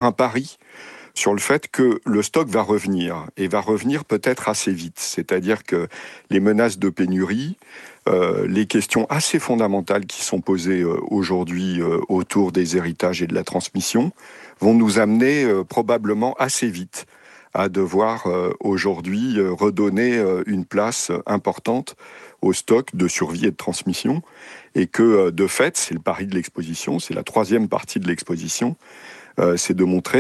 un pari sur le fait que le stock va revenir, et va revenir peut-être assez vite. C'est-à-dire que les menaces de pénurie, les questions assez fondamentales qui sont posées aujourd'hui autour des héritages et de la transmission, vont nous amener probablement assez vite à devoir aujourd'hui redonner une place importante au stock de survie et de transmission, et que de fait, c'est le pari de l'exposition, c'est la troisième partie de l'exposition, c'est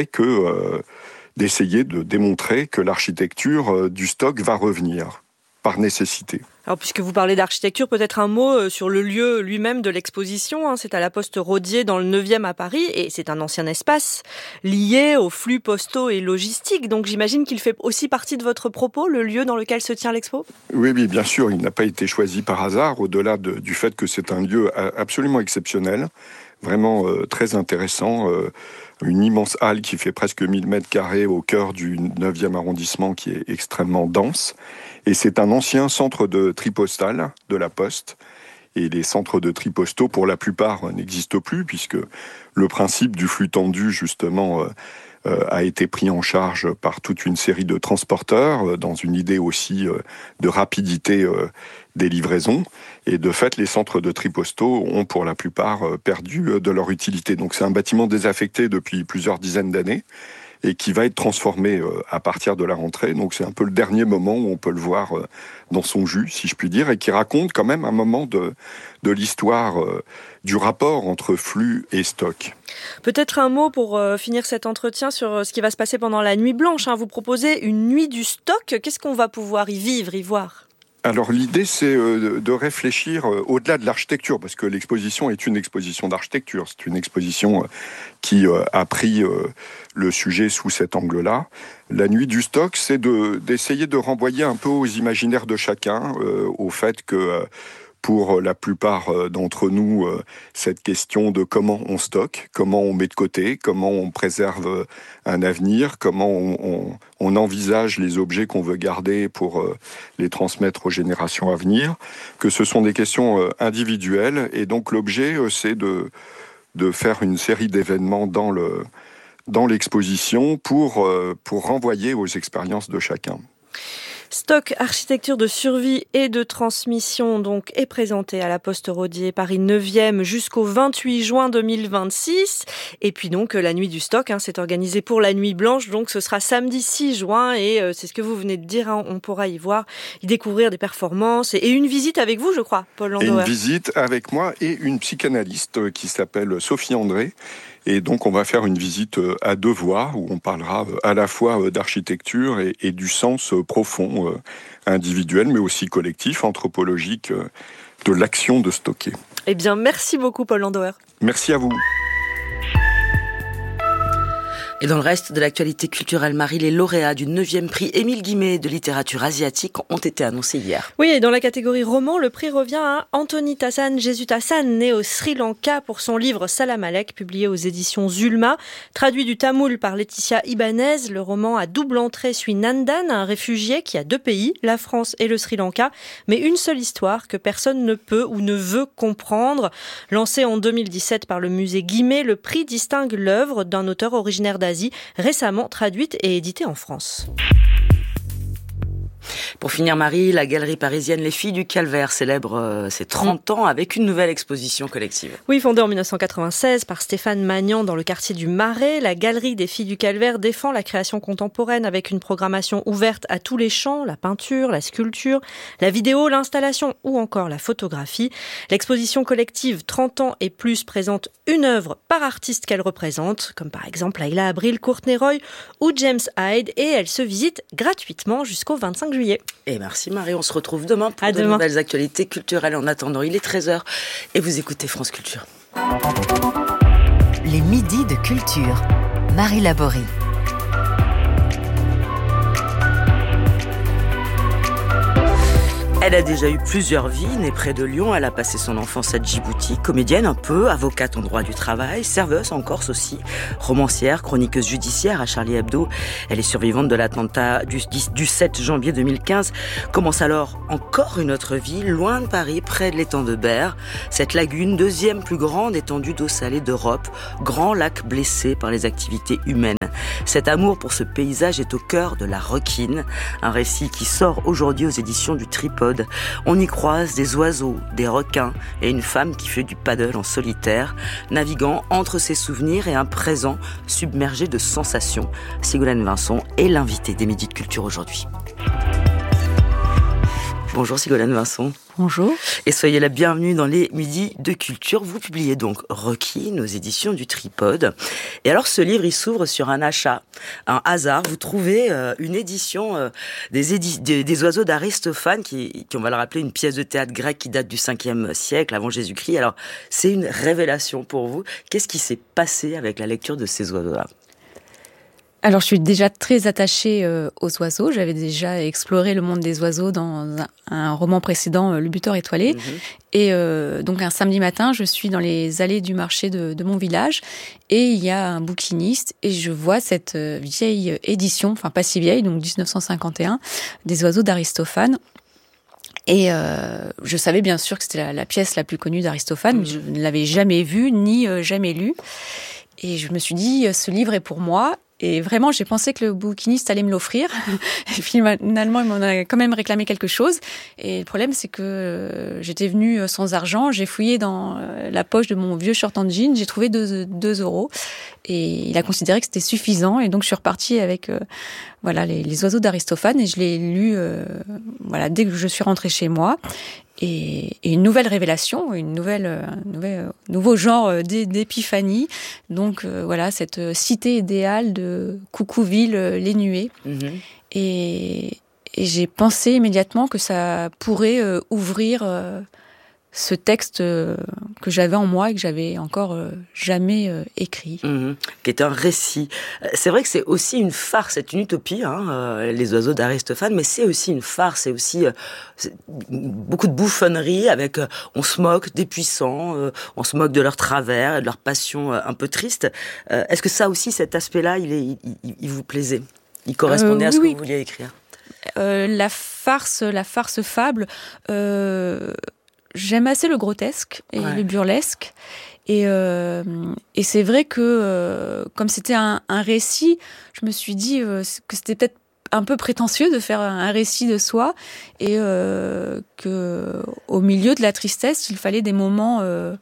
d'essayer de démontrer que l'architecture du stock va revenir, par nécessité. Alors, puisque vous parlez d'architecture, peut-être un mot sur le lieu lui-même de l'exposition. C'est à la Poste Rodier, dans le 9e à Paris, et c'est un ancien espace lié aux flux postaux et logistiques. Donc j'imagine qu'il fait aussi partie de votre propos, le lieu dans lequel se tient l'expo ? Oui, bien sûr, il n'a pas été choisi par hasard, au-delà du fait que c'est un lieu absolument exceptionnel, vraiment très intéressant, une immense halle qui fait presque 1000 mètres carrés au cœur du 9e arrondissement, qui est extrêmement dense. Et c'est un ancien centre de tri postal de la Poste. Et les centres de tri postaux, pour la plupart, n'existent plus, puisque le principe du flux tendu, justement, a été pris en charge par toute une série de transporteurs, dans une idée aussi de rapidité des livraisons. Et de fait, les centres de tri postaux ont pour la plupart perdu de leur utilité. Donc c'est un bâtiment désaffecté depuis plusieurs dizaines d'années, et qui va être transformé à partir de la rentrée. Donc c'est un peu le dernier moment où on peut le voir dans son jus, si je puis dire, et qui raconte quand même un moment de l'histoire du rapport entre flux et stock. Peut-être un mot pour finir cet entretien sur ce qui va se passer pendant la nuit blanche. Vous proposez une nuit du stock. Qu'est-ce qu'on va pouvoir y vivre, y voir ? Alors l'idée, c'est de réfléchir au-delà de l'architecture, parce que l'exposition est une exposition d'architecture. C'est une exposition qui a pris le sujet sous cet angle-là. La nuit du stock, c'est d'essayer de renvoyer un peu aux imaginaires de chacun, au fait que pour la plupart d'entre nous, cette question de comment on stocke, comment on met de côté, comment on préserve un avenir, comment on envisage les objets qu'on veut garder pour les transmettre aux générations à venir, que ce sont des questions individuelles. Et donc l'objet, c'est de faire une série d'événements dans l'exposition pour renvoyer aux expériences de chacun. Stock, architecture de survie et de transmission donc est présenté à la Poste Rodier, Paris 9e, jusqu'au 28 juin 2026. Et puis donc la nuit du stock, c'est organisé pour la nuit blanche, donc ce sera samedi 6 juin et c'est ce que vous venez de dire, on pourra y voir, y découvrir des performances et une visite avec vous, je crois, Paul Landauer. Et une visite avec moi et une psychanalyste qui s'appelle Sophie André. Et donc, on va faire une visite à deux voix, où on parlera à la fois d'architecture et du sens profond, individuel, mais aussi collectif, anthropologique, de l'action de stocker. Eh bien, merci beaucoup, Paul Landauer. Merci à vous. Et dans le reste de l'actualité culturelle, Marie, les lauréats du 9e prix Émile Guimet de littérature asiatique ont été annoncés hier. Oui, et dans la catégorie roman, le prix revient à Anthony Tassan Jesuthassan, né au Sri Lanka pour son livre Salam Alek, publié aux éditions Zulma. Traduit du tamoul par Laetitia Ibanez, le roman à double entrée suit Nandan, un réfugié qui a deux pays, la France et le Sri Lanka, mais une seule histoire que personne ne peut ou ne veut comprendre. Lancé en 2017 par le musée Guimet, le prix distingue l'œuvre d'un auteur originaire d'Asie, récemment traduite et éditée en France. Pour finir, Marie, la galerie parisienne Les Filles du Calvaire célèbre ses 30 ans avec une nouvelle exposition collective. Oui, fondée en 1996 par Stéphane Magnan dans le quartier du Marais, la galerie des Filles du Calvaire défend la création contemporaine avec une programmation ouverte à tous les champs, la peinture, la sculpture, la vidéo, l'installation ou encore la photographie. L'exposition collective 30 ans et plus présente une œuvre par artiste qu'elle représente, comme par exemple Ayla Abril, Courtney Roy ou James Hyde, et elle se visite gratuitement jusqu'au 25 juillet. Et merci Marie, on se retrouve demain pour de nouvelles actualités culturelles. En attendant, il est 13h et vous écoutez France Culture. Les midis de culture. Marie Laborie. Elle a déjà eu plusieurs vies. Née près de Lyon, elle a passé son enfance à Djibouti. Comédienne un peu, avocate en droit du travail, serveuse en Corse aussi, romancière, chroniqueuse judiciaire à Charlie Hebdo. Elle est survivante de l'attentat du 7 janvier 2015. Commence alors encore une autre vie, loin de Paris, près de l'étang de Berre. Cette lagune, deuxième plus grande étendue d'eau salée d'Europe, grand lac blessé par les activités humaines. Cet amour pour ce paysage est au cœur de La Requine, un récit qui sort aujourd'hui aux éditions du Tripode. On y croise des oiseaux, des requins et une femme qui fait du paddle en solitaire, naviguant entre ses souvenirs et un présent submergé de sensations. Ségolène Vincent est l'invitée des Midis de Culture aujourd'hui. Bonjour Ségolène Vincent. Bonjour. Et soyez la bienvenue dans les Midis de Culture. Vous publiez donc Requine aux éditions du Tripode. Et alors ce livre, il s'ouvre sur un achat, un hasard. Vous trouvez une édition des oiseaux d'Aristophane, qui, on va le rappeler, une pièce de théâtre grecque qui date du 5e siècle avant Jésus-Christ. Alors c'est une révélation pour vous. Qu'est-ce qui s'est passé avec la lecture de ces oiseaux-là ? Alors, je suis déjà très attachée aux oiseaux. J'avais déjà exploré le monde des oiseaux dans un roman précédent, Le Buteur étoilé. Et donc, un samedi matin, je suis dans les allées du marché de mon village et il y a un bouquiniste et je vois cette vieille édition, enfin pas si vieille, donc 1951, des oiseaux d'Aristophane. Et je savais bien sûr que c'était la pièce la plus connue d'Aristophane, mais je ne l'avais jamais vue ni jamais lue. Et je me suis dit, ce livre est pour moi. Et vraiment, j'ai pensé que le bouquiniste allait me l'offrir. Et finalement, il m'en a quand même réclamé quelque chose. Et le problème, c'est que j'étais venue sans argent. J'ai fouillé dans la poche de mon vieux short en jean. J'ai trouvé 2 €. Et il a considéré que c'était suffisant. Et donc, je suis repartie avec les oiseaux d'Aristophane. Et je l'ai lu dès que je suis rentrée chez moi. Et une nouvelle révélation, nouveau genre d'épiphanie. Donc cette cité idéale de Coucouville, les Nuées. Et j'ai pensé immédiatement que ça pourrait ouvrir ce texte que j'avais en moi et que j'avais encore jamais écrit. Qui est un récit. C'est vrai que c'est aussi une farce, c'est une utopie, les oiseaux d'Aristophane, mais c'est aussi une farce, c'est aussi beaucoup de bouffonnerie avec on se moque des puissants, on se moque de leurs travers et de leur passion un peu triste. Est-ce que ça aussi, cet aspect-là, il vous plaisait ? Il correspondait à ce que vous vouliez écrire ? La farce fable... J'aime assez le grotesque et le burlesque. Et c'est vrai que, comme c'était un récit, je me suis dit que c'était peut-être un peu prétentieux de faire un récit de soi et que au milieu de la tristesse, il fallait des moments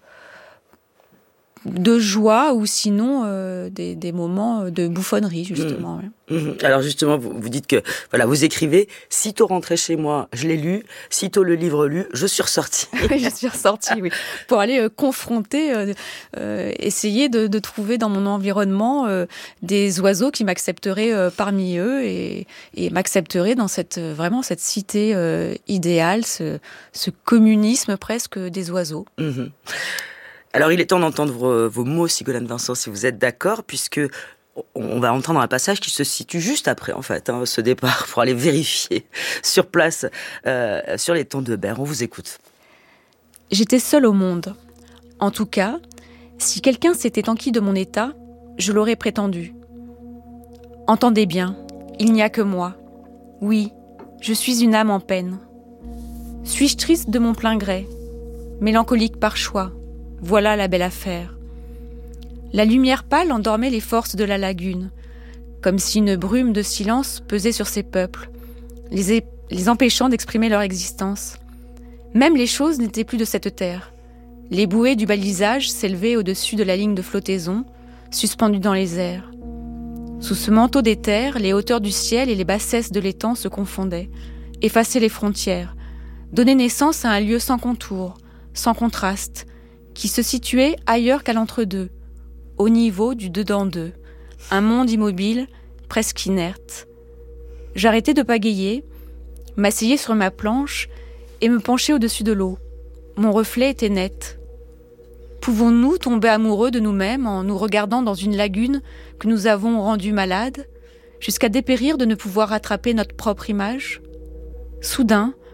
de joie ou sinon des moments de bouffonnerie, justement. Alors justement, vous dites que vous écrivez « Sitôt rentré chez moi, je l'ai lu. Sitôt le livre lu, je suis ressortie. » Oui, je suis ressortie, oui. Pour aller confronter, essayer de trouver dans mon environnement des oiseaux qui m'accepteraient parmi eux et m'accepteraient dans cette cité idéale, ce communisme presque des oiseaux. Alors, il est temps d'entendre vos mots, Ségolène Vincent, si vous êtes d'accord, puisque on va entendre un passage qui se situe juste après, en fait, ce départ, pour aller vérifier sur place, sur l'étang de Berre. On vous écoute. J'étais seule au monde. En tout cas, si quelqu'un s'était enquis de mon état, je l'aurais prétendu. Entendez bien, il n'y a que moi. Oui, je suis une âme en peine. Suis-je triste de mon plein gré, mélancolique par choix? Voilà la belle affaire. La lumière pâle endormait les forces de la lagune, comme si une brume de silence pesait sur ces peuples, les empêchant d'exprimer leur existence. Même les choses n'étaient plus de cette terre. Les bouées du balisage s'élevaient au-dessus de la ligne de flottaison, suspendues dans les airs. Sous ce manteau d'éther, les hauteurs du ciel et les bassesses de l'étang se confondaient, effaçaient les frontières, donnaient naissance à un lieu sans contour, sans contraste, qui se situait ailleurs qu'à l'entre-deux, au niveau du dedans-deux, un monde immobile, presque inerte. J'arrêtai de pagayer, m'asseyais sur ma planche et me penchais au-dessus de l'eau. Mon reflet était net. Pouvons-nous tomber amoureux de nous-mêmes en nous regardant dans une lagune que nous avons rendue malade, jusqu'à dépérir de ne pouvoir rattraper notre propre image ? Soudain,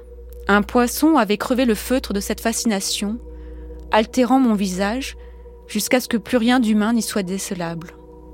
Un poisson avait crevé le feutre de cette fascination, altérant mon visage, jusqu'à ce que plus rien d'humain n'y soit décelable.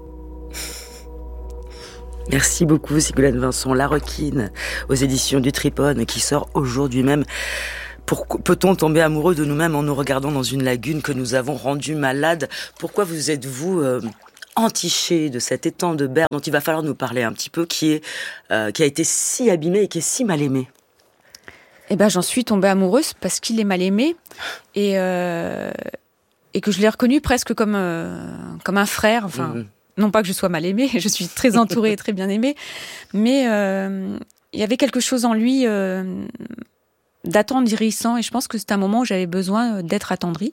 Merci beaucoup, Ségolène Vincent. La Requine, aux éditions du Tripone, qui sort aujourd'hui même. Peut-on tomber amoureux de nous-mêmes en nous regardant dans une lagune que nous avons rendue malade ? Pourquoi vous êtes-vous entiché de cet étang de Berre dont il va falloir nous parler un petit peu, qui a été si abîmé et qui est si mal aimé ? Eh ben, j'en suis tombée amoureuse parce qu'il est mal aimé et que je l'ai reconnu presque comme un frère. Enfin, non pas que je sois mal aimée, je suis très entourée et très bien aimée, mais il y avait quelque chose en lui d'attendrissant, et je pense que c'est un moment où j'avais besoin d'être attendrie,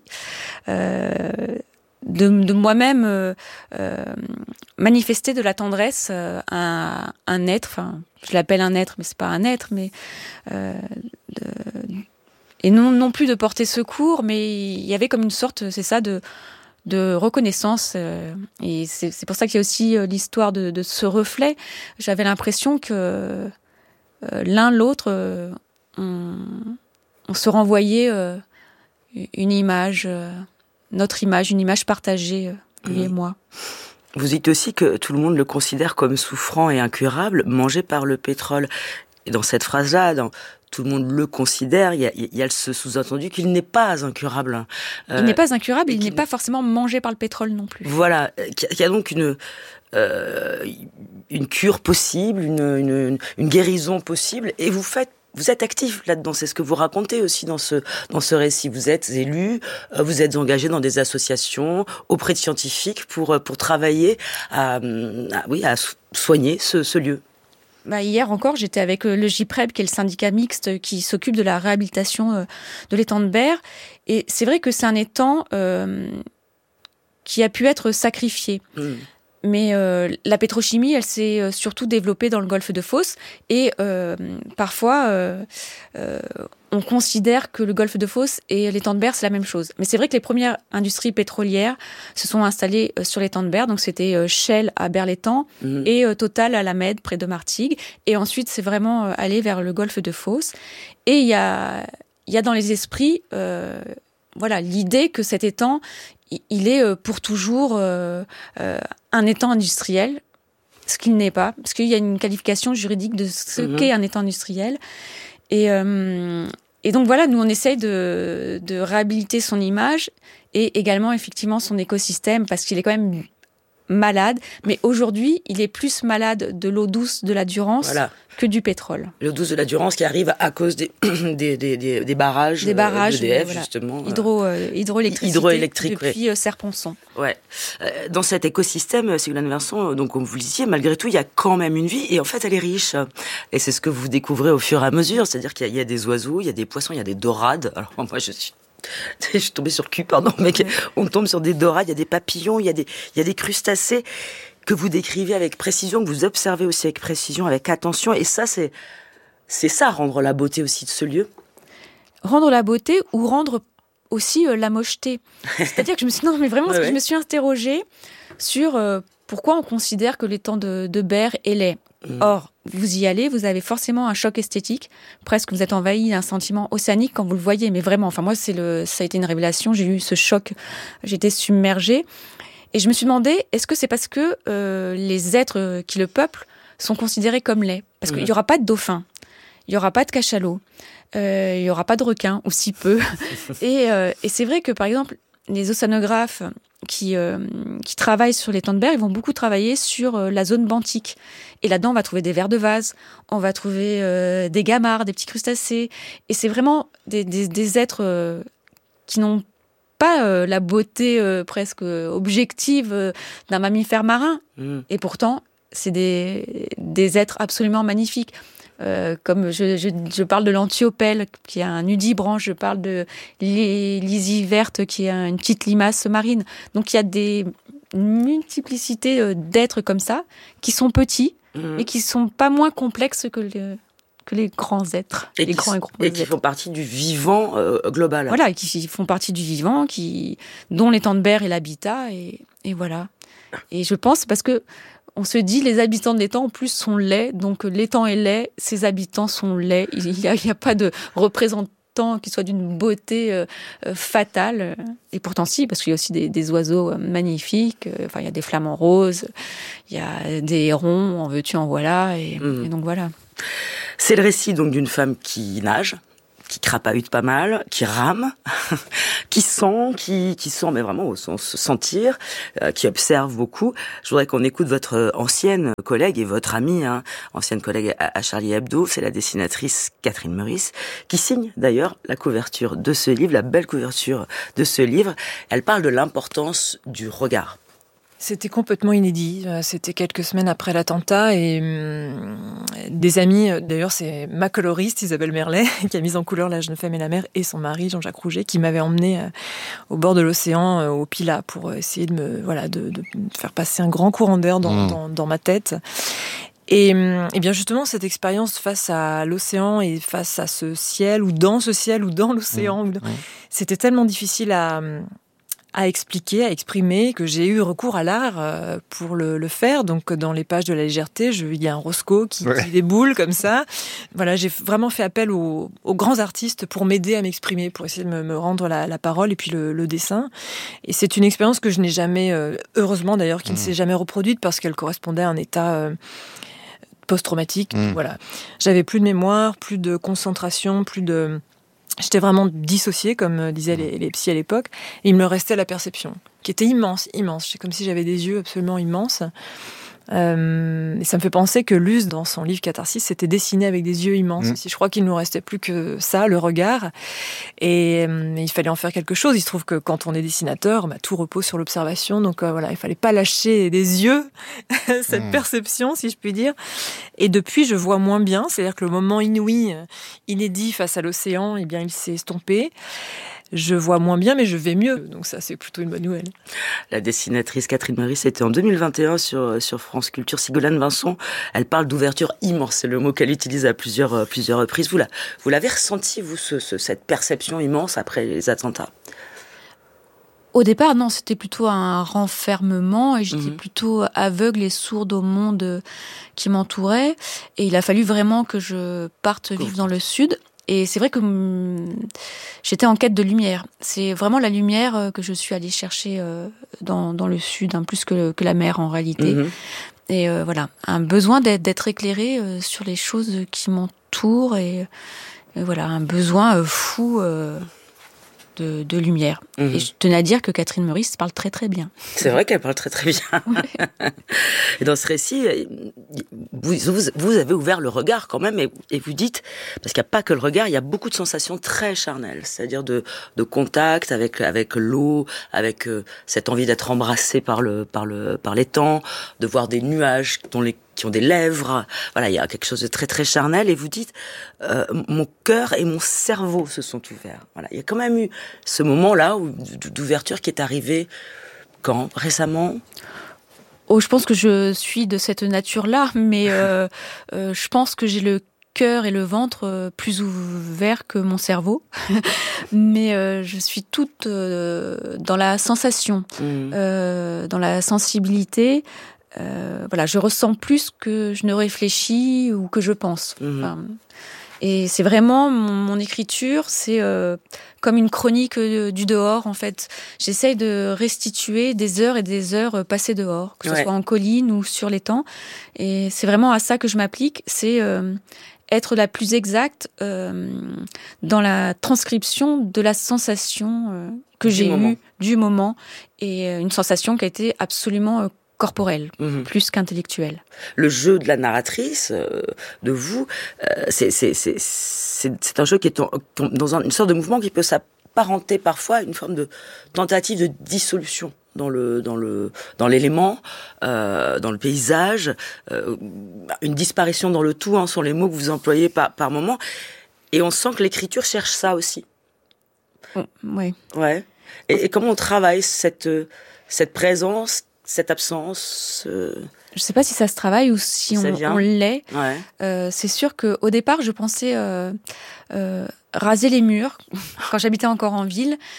de moi-même manifester de la tendresse à un être. Enfin, je l'appelle un être, mais c'est pas un être, mais et non plus de porter secours, mais il y avait comme une sorte, c'est ça, de reconnaissance. Et c'est pour ça qu'il y a aussi l'histoire de ce reflet. J'avais l'impression que l'un l'autre, on se renvoyait une image, notre image, une image partagée, lui et moi. Vous dites aussi que tout le monde le considère comme souffrant et incurable, mangé par le pétrole. Et dans cette phrase-là, tout le monde le considère, il y a ce sous-entendu qu'il n'est pas incurable. Il n'est pas incurable, il n'est pas forcément mangé par le pétrole non plus. Voilà, qu'il y a donc une cure possible, une guérison possible, et vous êtes actif là-dedans, c'est ce que vous racontez aussi dans ce récit. Vous êtes élu, vous êtes engagé dans des associations, auprès de scientifiques pour travailler à soigner ce lieu. Hier encore, j'étais avec le JPREB, qui est le syndicat mixte qui s'occupe de la réhabilitation de l'étang de Berre. Et c'est vrai que c'est un étang qui a pu être sacrifié. Mais la pétrochimie, elle s'est surtout développée dans le golfe de Fos. Et parfois, on considère que le golfe de Fos et l'étang de Berre, c'est la même chose. Mais c'est vrai que les premières industries pétrolières se sont installées sur l'étang de Berre. Donc c'était Shell à Berre-l'Étang et Total à La Mède, près de Martigues. Et ensuite, c'est vraiment allé vers le golfe de Fos. Et il y a dans les esprits l'idée que cet étang, il est pour toujours un étang industriel, ce qu'il n'est pas, parce qu'il y a une qualification juridique de ce qu'est un étang industriel. Et donc voilà, nous on essaye de réhabiliter son image et également effectivement son écosystème, parce qu'il est quand même malade, mais aujourd'hui il est plus malade de l'eau douce de la Durance que du pétrole. L'eau douce de la Durance qui arrive à cause des barrages, d'EDF, justement. Hydroélectrique depuis Serre-Ponçon. Ouais. Dans cet écosystème, Ségolène Vincent, donc comme vous le disiez, malgré tout, il y a quand même une vie, et en fait, elle est riche. Et c'est ce que vous découvrez au fur et à mesure, c'est-à-dire qu'il y a des oiseaux, il y a des poissons, il y a des dorades. Alors moi, je suis tombée sur le cul, pardon, mais on tombe sur des dorades, il y a des papillons, il y a des crustacés que vous décrivez avec précision, que vous observez aussi avec précision, avec attention. Et ça, c'est ça, rendre la beauté aussi de ce lieu. Rendre la beauté ou rendre aussi la mocheté. C'est-à-dire que je me suis interrogée sur pourquoi on considère que l'étang de Berre est laid. Or, vous y allez, vous avez forcément un choc esthétique, presque vous êtes envahi d'un sentiment océanique quand vous le voyez, mais vraiment, enfin moi ça a été une révélation, j'ai eu ce choc, j'étais submergée, et je me suis demandé, est-ce que c'est parce que les êtres qui le peuplent sont considérés comme laids ? Parce qu'il n'y aura pas de dauphins, il n'y aura pas de cachalot, il n'y aura pas de requins, ou si peu, et c'est vrai que par exemple, les océanographes qui travaillent sur l'étang de Berre, ils vont beaucoup travailler sur la zone benthique. Et là-dedans, on va trouver des vers de vase, on va trouver des gamards, des petits crustacés. Et c'est vraiment des êtres qui n'ont pas la beauté presque objective d'un mammifère marin. Et pourtant, c'est des êtres absolument magnifiques. Comme je parle de l'antiopelle qui a un nudibranche, je parle de l'isie verte qui a une petite limace marine. Donc il y a des multiplicités d'êtres comme ça qui sont petits mais qui sont pas moins complexes que les grands êtres, les grands et gros êtres. Et qui font partie du vivant global. Voilà, qui font partie du vivant, dont l'étang de Berre est l'habitat, et voilà. Et je pense parce que on se dit les habitants de l'étang en plus sont laids, donc l'étang est laid, ses habitants sont laids. Il y a pas de représentant qui soit d'une beauté fatale. Et pourtant si, parce qu'il y a aussi des oiseaux magnifiques. Enfin, il y a des flamants roses, il y a des hérons, en veux-tu, en voilà. Et donc voilà. C'est le récit donc d'une femme qui nage, qui crapahute pas mal, qui rame, qui sent, mais vraiment au sens sentir, qui observe beaucoup. Je voudrais qu'on écoute votre ancienne collègue et votre amie, ancienne collègue à Charlie Hebdo, c'est la dessinatrice Catherine Meurice, qui signe d'ailleurs la couverture de ce livre, la belle couverture de ce livre. Elle parle de l'importance du regard. C'était complètement inédit. C'était quelques semaines après l'attentat et des amis, d'ailleurs c'est ma coloriste Isabelle Merlet qui a mis en couleur La jeune femme et la mer et son mari Jean-Jacques Rouget qui m'avait emmenée au bord de l'océan au Pilat pour essayer de faire passer un grand courant d'air dans ma tête. Et bien justement cette expérience face à l'océan et face à ce ciel ou dans l'océan, c'était tellement difficile à expliquer, à exprimer, que j'ai eu recours à l'art pour le faire. Donc, dans les pages de La Légèreté, il y a un Roscoe qui déboule comme ça. Voilà, j'ai vraiment fait appel aux grands artistes pour m'aider à m'exprimer, pour essayer de me rendre la parole et puis le dessin. Et c'est une expérience que je n'ai jamais, heureusement d'ailleurs, qui ne s'est jamais reproduite parce qu'elle correspondait à un état post-traumatique. Voilà. J'avais plus de mémoire, plus de concentration, j'étais vraiment dissociée, comme disaient les psys à l'époque, et il me restait la perception, qui était immense. C'est comme si j'avais des yeux absolument immenses. Et ça me fait penser que Luz, dans son livre Catharsis, s'était dessiné avec des yeux immenses. Je crois qu'il ne nous restait plus que ça, le regard. Et il fallait en faire quelque chose. Il se trouve que quand on est dessinateur, tout repose sur l'observation. Donc voilà, il fallait pas lâcher des yeux cette perception, si je puis dire. Et depuis, je vois moins bien. C'est-à-dire que le moment inouï, inédit face à l'océan, eh bien, il s'est estompé. Je vois moins bien, mais je vais mieux. Donc ça, c'est plutôt une bonne nouvelle. La dessinatrice Catherine Meurice, c'était en 2021 sur France Culture. Sigolène Vincent, elle parle d'ouverture immense. C'est le mot qu'elle utilise à plusieurs reprises. Vous l'avez ressenti, vous, cette perception immense après les attentats? Au départ, non, c'était plutôt un renfermement et j'étais plutôt aveugle et sourde au monde qui m'entourait. Et il a fallu vraiment que je parte vivre dans le sud. Et c'est vrai que j'étais en quête de lumière. C'est vraiment la lumière que je suis allée chercher dans le sud, plus que la mer en réalité. Et voilà, un besoin d'être éclairée sur les choses qui m'entourent et voilà, un besoin fou de lumière. Et je tenais à dire que Catherine Meurice parle très très bien. C'est vrai qu'elle parle très très bien. Ouais. Et dans ce récit, vous avez ouvert le regard quand même et vous dites, parce qu'il n'y a pas que le regard, il y a beaucoup de sensations très charnelles, c'est-à-dire de contact avec l'eau, avec cette envie d'être embrassé par l'étang, de voir des nuages qui ont des lèvres. Voilà, il y a quelque chose de très très charnel et vous dites mon cœur et mon cerveau se sont ouverts. Voilà, il y a quand même eu ce moment-là d'ouverture qui est arrivé quand récemment. Oh, je pense que je suis de cette nature-là, mais je pense que j'ai le cœur et le ventre plus ouverts que mon cerveau. Mais je suis toute dans la sensation, dans la sensibilité. Voilà, je ressens plus que je ne réfléchis ou que je pense. Enfin, et c'est vraiment mon écriture, c'est comme une chronique du dehors en fait. J'essaye de restituer des heures et des heures passées dehors, que ce soit en colline ou sur l'étang. Et c'est vraiment à ça que je m'applique, c'est être la plus exacte dans la transcription de la sensation que j'ai eue du moment et une sensation qui a été absolument corporelle, plus qu'intellectuelle. Le jeu de la narratrice, de vous, c'est un jeu qui est dans une sorte de mouvement qui peut s'apparenter parfois à une forme de tentative de dissolution dans l'élément, dans le paysage, une disparition dans le tout, sont les mots que vous employez par moment. Et on sent que l'écriture cherche ça aussi. Oui. Ouais. Et comment on travaille cette présence, cette absence Je ne sais pas si ça se travaille ou si on l'est. Ouais. C'est sûr qu'au départ, je pensais raser les murs quand j'habitais encore en ville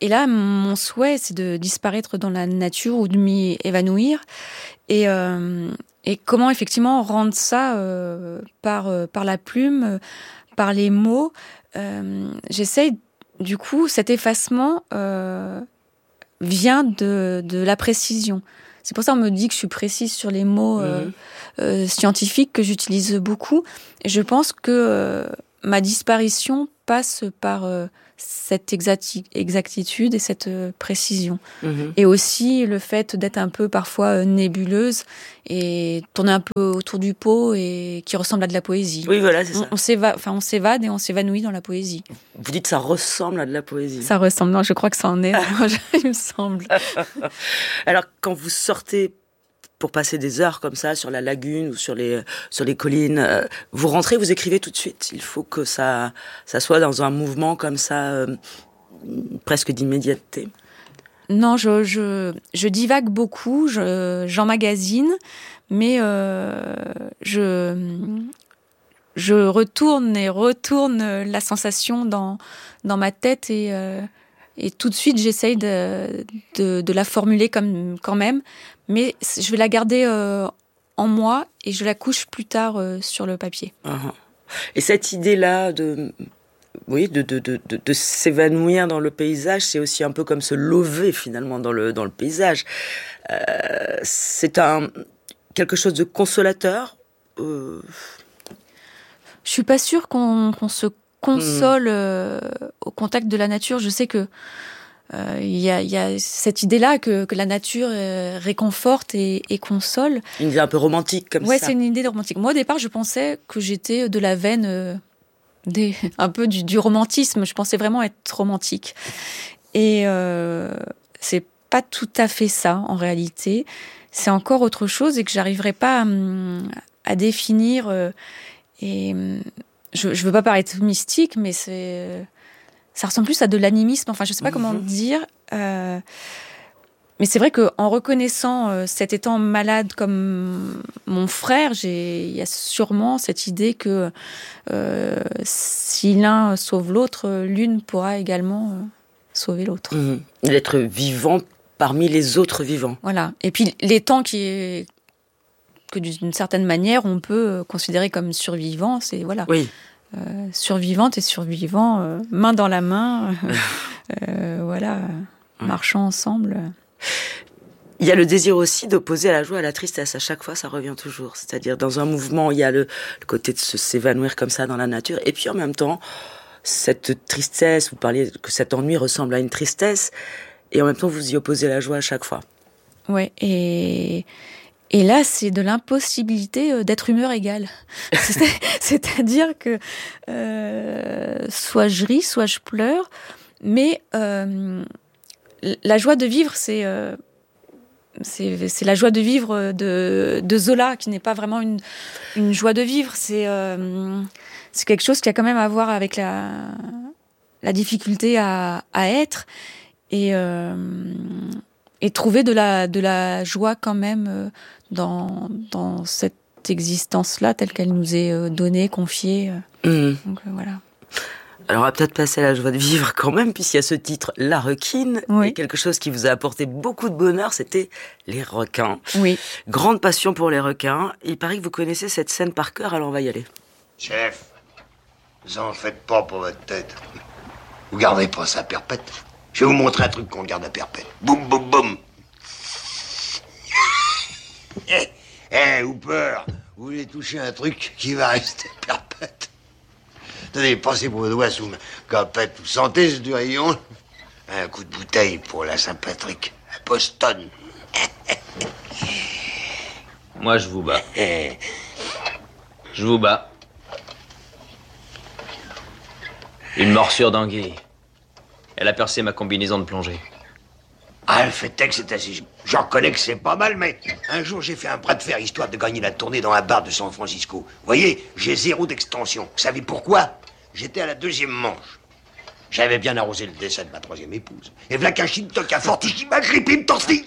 Et là, mon souhait, c'est de disparaître dans la nature ou de m'y évanouir. Et comment effectivement rendre ça par la plume, par les mots. J'essaye, du coup, cet effacement vient de la précision. C'est pour ça qu'on me dit que je suis précise sur les mots scientifiques que j'utilise beaucoup. Et je pense que ma disparition passe par cette exactitude et cette précision. Et aussi le fait d'être un peu parfois nébuleuse et tourner un peu autour du pot et qui ressemble à de la poésie. Oui, voilà, c'est ça. On s'évade et on s'évanouit dans la poésie. Vous dites ça ressemble à de la poésie. Ça ressemble, non, je crois que ça en est, il me semble. Alors, quand vous sortez pour passer des heures comme ça sur la lagune ou sur les collines, vous rentrez, vous écrivez tout de suite. Il faut que ça soit dans un mouvement comme ça, presque d'immédiateté. Non, je divague beaucoup, j'emmagasine, mais je retourne la sensation dans ma tête et tout de suite j'essaye de la formuler quand même, mais je vais la garder en moi et je la couche plus tard sur le papier. Et cette idée-là de s'évanouir dans le paysage, c'est aussi un peu comme se lever finalement dans le paysage. C'est quelque chose de consolateur. Je suis pas sûre qu'on se console au contact de la nature. Je sais que il y a cette idée-là que la nature réconforte et console. Une idée un peu romantique comme ça. Ouais, c'est une idée romantique. Moi, au départ, je pensais que j'étais de la veine un peu du romantisme. Je pensais vraiment être romantique. Et c'est pas tout à fait ça, en réalité. C'est encore autre chose et que j'arriverai pas à définir. Et je veux pas paraître mystique, mais ça ressemble plus à de l'animisme. Enfin, je sais pas comment dire. Mais c'est vrai qu'en reconnaissant cet étant malade comme mon frère, il y a sûrement cette idée que si l'un sauve l'autre, l'une pourra également sauver l'autre. L'être vivant parmi les autres vivants. Voilà. Et puis l'étang que d'une certaine manière on peut considérer comme survivant, c'est voilà. Oui. Survivante et survivant, main dans la main, voilà, marchant ensemble. Il y a le désir aussi d'opposer à la joie à la tristesse. À chaque fois, ça revient toujours. C'est-à-dire, dans un mouvement, il y a le côté de s'évanouir comme ça dans la nature. Et puis, en même temps, cette tristesse, vous parliez que cet ennui ressemble à une tristesse. Et en même temps, vous y opposez la joie à chaque fois. Ouais, et là, c'est de l'impossibilité d'être humeur égale. C'est-à-dire que soit je ris, soit je pleure. Mais la joie de vivre, c'est la joie de vivre de Zola, qui n'est pas vraiment une joie de vivre. C'est quelque chose qui a quand même à voir avec la difficulté à être et trouver de la joie quand même dans cette existence-là telle qu'elle nous est donnée, confiée. Donc voilà. Alors on va peut-être passer à la joie de vivre quand même, puisqu'il y a ce titre, La Requine, oui. Et quelque chose qui vous a apporté beaucoup de bonheur, c'était les requins. Oui. Grande passion pour les requins. Il paraît que vous connaissez cette scène par cœur, alors on va y aller. Chef, vous en faites pas pour votre tête. Vous gardez pas ça perpète. Je vais vous montrer un truc qu'on garde à perpète. Boum, boum, boum. Hooper, vous voulez toucher un truc qui va rester perpète? Tenez, passez vos doigts sous ma capette. Vous sentez ce du rayon? Un coup de bouteille pour la Saint-Patrick. À Boston. Moi, je vous bats. Je vous bats. Une morsure d'anguille. Elle a percé ma combinaison de plongée. Ah, le fait est que c'est assez... J'en reconnais que c'est pas mal, mais un jour, j'ai fait un bras de fer histoire de gagner la tournée dans un bar de San Francisco. Vous voyez, j'ai 0 d'extension. Vous savez pourquoi? J'étais à la 2e manche. J'avais bien arrosé le décès de ma 3e épouse. Et v'là qu'un chine-toc à fortiche qui m'a grippé me tortille.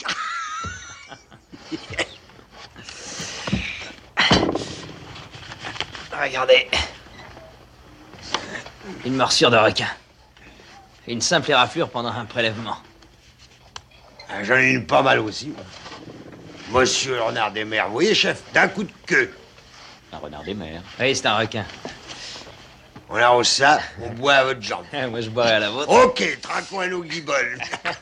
Regardez. Une morsure de requin. Une simple éraflure pendant un prélèvement. Ah, j'en ai une pas mal aussi. Monsieur le renard des mers, vous voyez, chef, d'un coup de queue. Un renard des mers. Oui, c'est un requin. On arrose ça, on boit à votre jambe. Moi, je boirai à la vôtre. Ok, traquons à nos guiboles.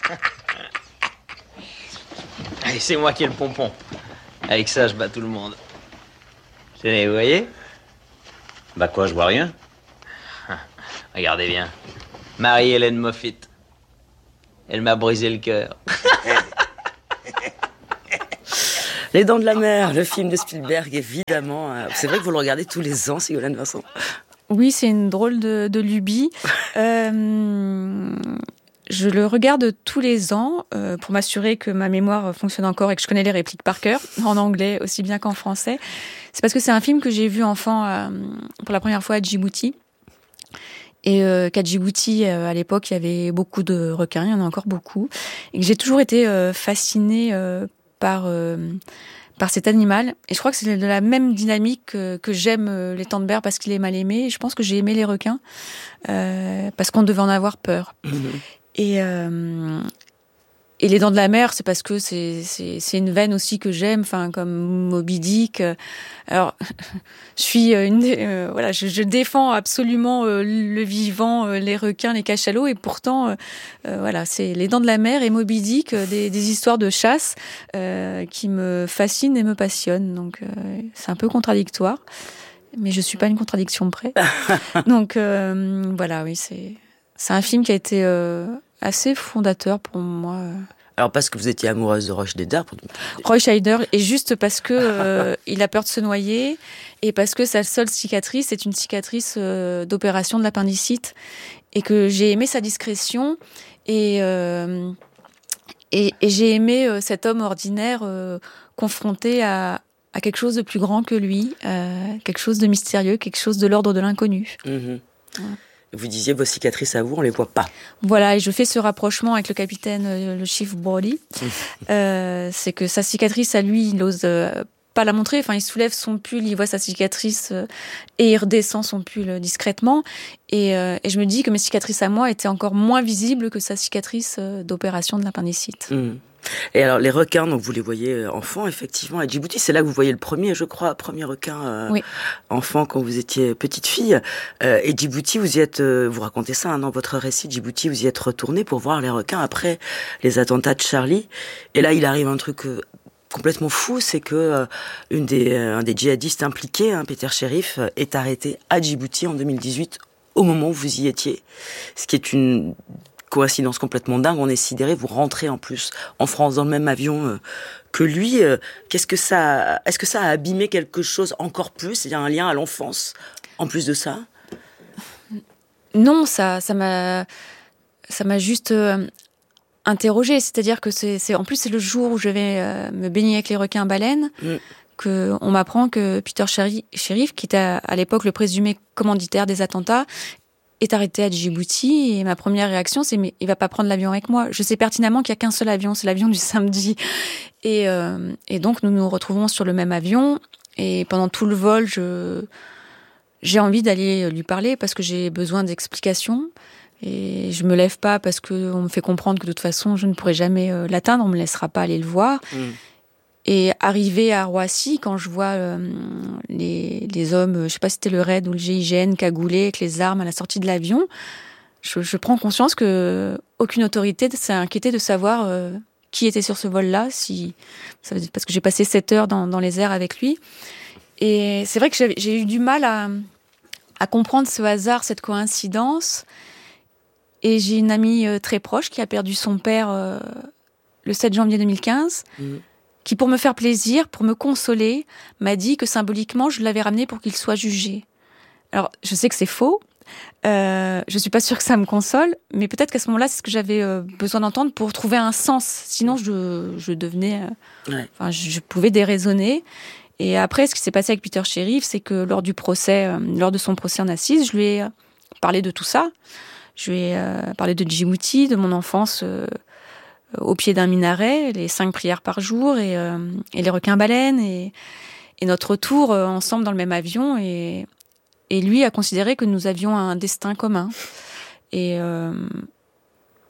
Allez, c'est moi qui ai le pompon. Avec ça, je bats tout le monde. Tenez, vous voyez? Bah quoi, je vois rien. Regardez bien. Marie-Hélène Moffitt. Elle m'a brisé le cœur. Les Dents de la Mer, le film de Spielberg, évidemment. C'est vrai que vous le regardez tous les ans, Ségolène Vincent. Oui, c'est une drôle de lubie. Je le regarde tous les ans pour m'assurer que ma mémoire fonctionne encore et que je connais les répliques par cœur, en anglais aussi bien qu'en français. C'est parce que c'est un film que j'ai vu enfant pour la première fois à Djibouti. Et qu'à Djibouti, à l'époque, il y avait beaucoup de requins, il y en a encore beaucoup. Et que j'ai toujours été fascinée par cet animal. Et je crois que c'est de la même dynamique que j'aime les Tanbers parce qu'il est mal aimé. Et je pense que j'ai aimé les requins parce qu'on devait en avoir peur. Et les Dents de la Mer, c'est parce que c'est une veine aussi que j'aime, enfin comme Moby Dick. Alors, je suis voilà, je défends absolument le vivant, les requins, les cachalots, et pourtant, voilà, c'est les Dents de la Mer et Moby Dick, des histoires de chasse qui me fascinent et me passionnent. Donc, c'est un peu contradictoire, mais je suis pas une contradiction près. Donc, voilà, oui, c'est un film qui a été assez fondateur pour moi. Alors parce que vous étiez amoureuse de Roy Scheider. Roy Scheider, et juste parce que il a peur de se noyer, et parce que sa seule cicatrice est une cicatrice d'opération de l'appendicite, et que j'ai aimé sa discrétion, et j'ai aimé cet homme ordinaire confronté à quelque chose de plus grand que lui, quelque chose de mystérieux, quelque chose de l'ordre de l'inconnu. Mmh. Voilà. Vous disiez vos cicatrices à vous, on les voit pas. Voilà, et je fais ce rapprochement avec le capitaine, le chief Brody. C'est que sa cicatrice à lui, il n'ose pas la montrer. Enfin, il soulève son pull, il voit sa cicatrice et il redescend son pull discrètement. Et je me dis que mes cicatrices à moi étaient encore moins visibles que sa cicatrice d'opération de l'appendicite. Et alors, les requins, donc vous les voyez enfants, effectivement, à Djibouti. C'est là que vous voyez le premier requin oui. enfant quand vous étiez petite fille. Et Djibouti, vous y êtes, vous racontez ça dans votre récit, Djibouti, vous y êtes retourné pour voir les requins après les attentats de Charlie. Et là, il arrive un truc complètement fou, c'est que un des djihadistes impliqués, Peter Sherif, est arrêté à Djibouti en 2018, au moment où vous y étiez. Ce qui est une coïncidence complètement dingue, on est sidéré, vous rentrez en plus en France dans le même avion que lui. Est-ce que ça a abîmé quelque chose encore plus? Il y a un lien à l'enfance en plus de ça? Non, ça m'a juste interrogée. C'est-à-dire que c'est en plus c'est le jour où je vais me baigner avec les requins baleines que on m'apprend que Peter Sherif, qui était à l'époque le présumé commanditaire des attentats, est arrêté à Djibouti, et ma première réaction c'est mais il va pas prendre l'avion avec moi. Je sais pertinemment qu'il y a qu'un seul avion, c'est l'avion du samedi, et donc nous nous retrouvons sur le même avion, et pendant tout le vol j'ai envie d'aller lui parler parce que j'ai besoin d'explications, et je me lève pas parce que on me fait comprendre que de toute façon je ne pourrai jamais l'atteindre, on me laissera pas aller le voir. Et arrivé à Roissy, quand je vois les hommes, je sais pas si c'était le RAID ou le GIGN, cagoulés avec les armes à la sortie de l'avion, je prends conscience que aucune autorité s'est inquiétée de savoir qui était sur ce vol-là, parce que j'ai passé 7 heures dans les airs avec lui. Et c'est vrai que j'ai eu du mal à comprendre ce hasard, cette coïncidence. Et j'ai une amie très proche qui a perdu son père le 7 janvier 2015. Qui, pour me faire plaisir, pour me consoler, m'a dit que symboliquement, je l'avais ramené pour qu'il soit jugé. Alors, je sais que c'est faux, je suis pas sûre que ça me console, mais peut-être qu'à ce moment-là, c'est ce que j'avais besoin d'entendre pour trouver un sens. Sinon, je devenais... Enfin, je pouvais déraisonner. Et après, ce qui s'est passé avec Peter Sherif, c'est que lors de son procès en assises, je lui ai parlé de tout ça. Je lui ai parlé de Djibouti, de mon enfance... au pied d'un minaret, les 5 prières par jour, et les requins-baleines, et notre retour ensemble dans le même avion, et lui a considéré que nous avions un destin commun. Et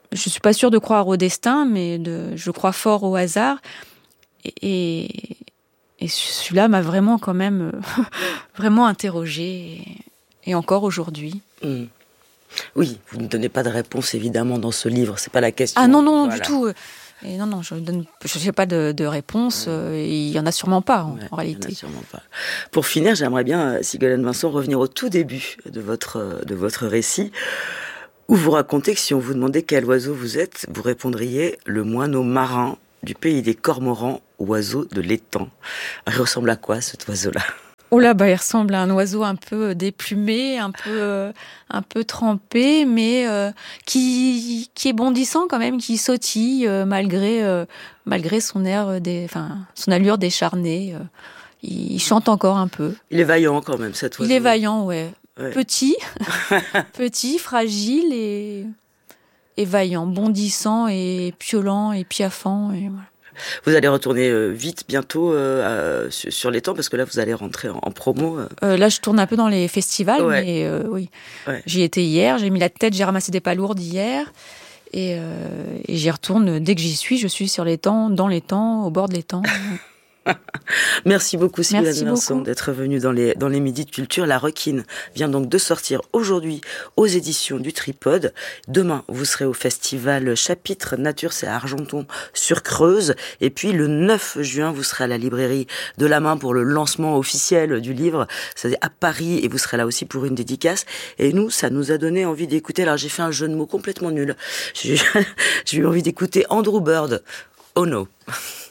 je suis pas sûre de croire au destin, mais je crois fort au hasard. Et celui-là m'a vraiment quand même vraiment interrogée, et encore aujourd'hui. Oui, vous ne donnez pas de réponse évidemment dans ce livre, c'est pas la question. Ah non, du tout. Et non, je n'ai pas de réponse. Il y en a sûrement pas en réalité. Il y en a sûrement pas. Pour finir, j'aimerais bien, Sigolène Vincent, revenir au tout début de votre récit, où vous racontez que si on vous demandait quel oiseau vous êtes, vous répondriez le moineau marin du pays des cormorans, oiseau de l'étang. Il ressemble à quoi cet oiseau-là ? Oh là, il ressemble à un oiseau un peu déplumé, un peu trempé, mais qui est bondissant quand même, qui sautille malgré son son allure décharnée. Il chante encore un peu. Il est vaillant quand même, cet oiseau. Il est vaillant, ouais. Petit, fragile et vaillant, bondissant et piaulant et piaffant. Et voilà. Vous allez retourner vite bientôt sur l'étang, parce que là vous allez rentrer en promo. Là je tourne un peu dans les festivals, ouais. Mais oui. Ouais. J'y étais hier, j'ai mis la tête, j'ai ramassé des palourdes hier et j'y retourne dès que j'y suis. Je suis sur l'étang, dans l'étang, au bord de l'étang. Merci beaucoup Sigolène Vincent d'être venue dans les Midis de Culture. La Requine vient donc de sortir aujourd'hui aux éditions du Tripode. Demain, vous serez au festival Chapitre Nature, c'est à Argenton-sur-Creuse. Et puis le 9 juin, vous serez à la librairie de la Main pour le lancement officiel du livre. C'est à Paris, et vous serez là aussi pour une dédicace. Et nous, ça nous a donné envie d'écouter. Alors j'ai fait un jeu de mots complètement nul. J'ai eu envie d'écouter Andrew Bird. Oh no.